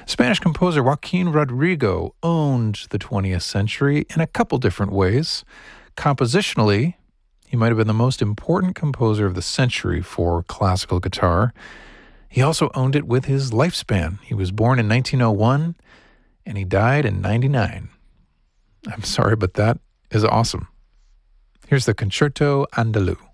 Spanish composer Joaquin Rodrigo owned the 20th century in a couple different ways. Compositionally, he might have been the most important composer of the century for classical guitar. He also owned it with his lifespan. He was born in 1901 and he died in 99. I'm sorry, but that is awesome. Here's the Concerto Andalou.